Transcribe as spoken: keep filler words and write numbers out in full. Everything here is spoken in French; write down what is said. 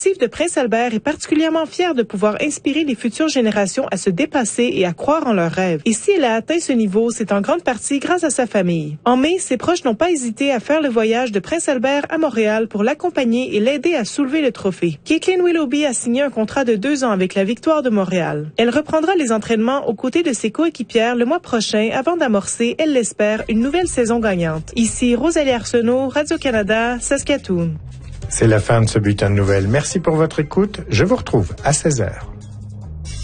de Prince Albert est particulièrement fière de pouvoir inspirer les futures générations à se dépasser et à croire en leurs rêves. Et si elle a atteint ce niveau, c'est en grande partie grâce à sa famille. En mai, ses proches n'ont pas hésité à faire le voyage de Prince Albert à Montréal pour l'accompagner et l'aider à soulever le trophée. Caitlin Willoughby a signé un contrat de deux ans avec la Victoire de Montréal. Elle reprendra les entraînements aux côtés de ses coéquipières le mois prochain avant d'amorcer, elle l'espère, une nouvelle saison gagnante. Ici Rosalie Arsenault, Radio-Canada, Saskatoon. C'est la fin de ce bulletin de nouvelles. Merci pour votre écoute. Je vous retrouve à seize heures.